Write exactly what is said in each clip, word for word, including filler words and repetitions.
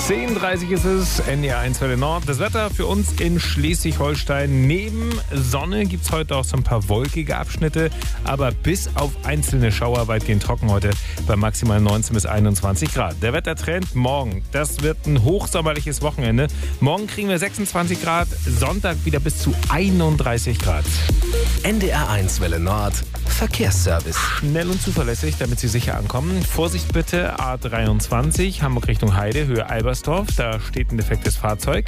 zehn Uhr dreißig ist es, N D R eins Welle Nord. Das Wetter für uns in Schleswig-Holstein. Neben Sonne gibt es heute auch so ein paar wolkige Abschnitte, aber bis auf einzelne Schauer weitgehend trocken heute bei maximal neunzehn bis einundzwanzig Grad. Der Wettertrend morgen, das wird ein hochsommerliches Wochenende. Morgen kriegen wir sechsundzwanzig Grad, Sonntag wieder bis zu einunddreißig Grad. N D R eins Welle Nord, Verkehrsservice. Schnell und zuverlässig, damit Sie sicher ankommen. Vorsicht bitte, A dreiundzwanzig, Hamburg Richtung Heide, Höhe Albersdorf. Da steht ein defektes Fahrzeug.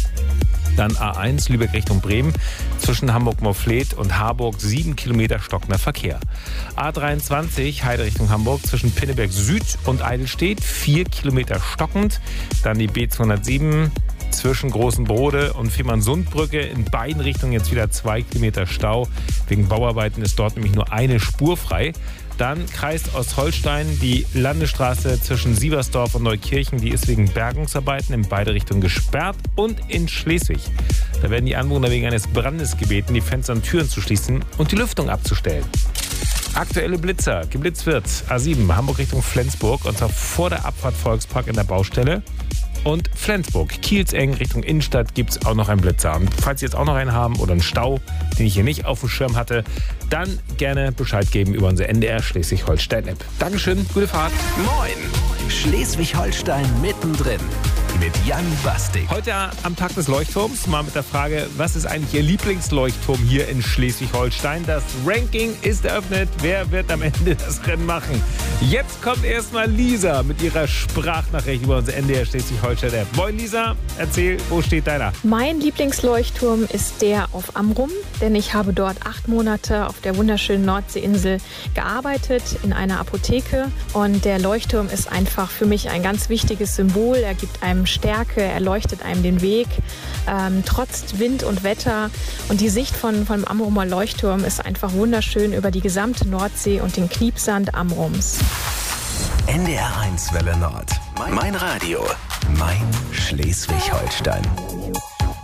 Dann A eins, Lübeck Richtung Bremen. Zwischen Hamburg-Morfleet und Harburg sieben Kilometer stockender Verkehr. A dreiundzwanzig, Heide Richtung Hamburg. Zwischen Pinneberg Süd und Eidelstedt vier Kilometer stockend. Dann die B zweihundertsieben zwischen Großen Brode und Fehmarnsundbrücke. In beiden Richtungen jetzt wieder zwei Kilometer Stau. Wegen Bauarbeiten ist dort nämlich nur eine Spur frei. Dann Kreis Ostholstein, die Landesstraße zwischen Sieversdorf und Neukirchen, die ist wegen Bergungsarbeiten in beide Richtungen gesperrt. Und in Schleswig, da werden die Anwohner wegen eines Brandes gebeten, die Fenster und Türen zu schließen und die Lüftung abzustellen. Aktuelle Blitzer, geblitzt wird A sieben, Hamburg Richtung Flensburg, und zwar vor der Abfahrt Volkspark in der Baustelle. Und Flensburg, Kielzeng Richtung Innenstadt gibt es auch noch einen Blitzer. Und falls Sie jetzt auch noch einen haben oder einen Stau, den ich hier nicht auf dem Schirm hatte, dann gerne Bescheid geben über unsere N D R Schleswig-Holstein-App. Dankeschön, gute Fahrt. Moin, Schleswig-Holstein mittendrin mit Jan Bastik. Heute am Tag des Leuchtturms mal mit der Frage, was ist eigentlich Ihr Lieblingsleuchtturm hier in Schleswig-Holstein? Das Ranking ist eröffnet. Wer wird am Ende das Rennen machen? Jetzt kommt erstmal Lisa mit ihrer Sprachnachricht über unsere N D R Schleswig-Holstein-App. Moin Lisa, erzähl, wo steht deiner? Mein Lieblingsleuchtturm ist der auf Amrum, denn ich habe dort acht Monate auf der wunderschönen Nordseeinsel gearbeitet, in einer Apotheke. Und der Leuchtturm ist einfach für mich ein ganz wichtiges Symbol. Er gibt einem Stärke, er leuchtet einem den Weg, ähm, trotz Wind und Wetter. Und die Sicht von, vom Amrumer Leuchtturm ist einfach wunderschön über die gesamte Nordsee und den Kniepsand Amrums. N D R eins Welle Nord. Mein Radio. Mein Schleswig-Holstein.